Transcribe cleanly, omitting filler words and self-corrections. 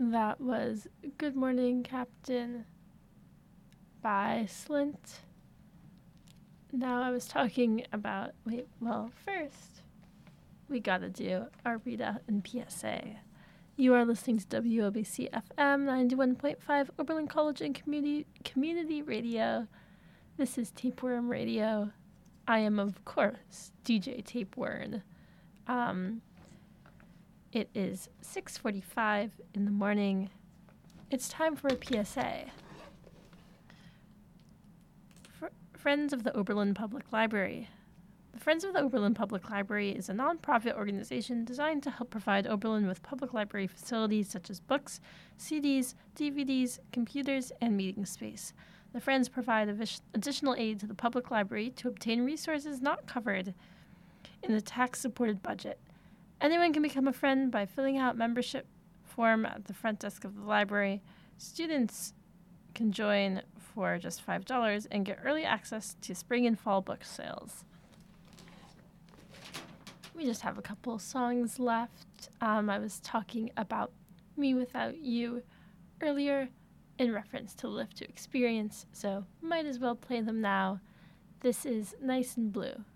That was Good Morning, Captain by Slint. Now I was talking about, first, we gotta do our readout and PSA. You are listening to WOBC FM 91.5 Oberlin College and Community Radio. This is Tapeworm Radio. I am, of course, DJ Tapeworm. It is 6:45 in the morning. It's time for a PSA. Friends of the Oberlin Public Library. The Friends of the Oberlin Public Library is a nonprofit organization designed to help provide Oberlin with public library facilities such as books, CDs, DVDs, computers, and meeting space. The Friends provide additional aid to the public library to obtain resources not covered in the tax-supported budget. Anyone can become a friend by filling out membership form at the front desk of the library. Students can join for just $5 and get early access to spring and fall book sales. We just have a couple songs left. I was talking about Me Without You earlier in reference to Live to Experience, so might as well play them now. This is Nice and Blue.